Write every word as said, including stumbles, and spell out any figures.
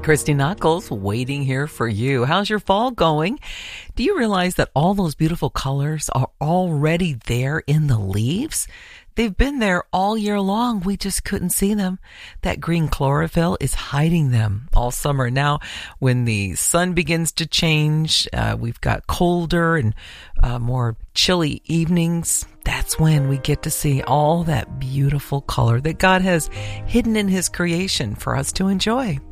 Christy Knuckles waiting here for you. How's your fall going? Do you realize that all those beautiful colors are already there in the leaves? They've been there all year long. We just couldn't see them. That green chlorophyll is hiding them all summer. Now, when the sun begins to change, uh, we've got colder and uh, more chilly evenings. That's when we get to see all that beautiful color that God has hidden in His creation for us to enjoy.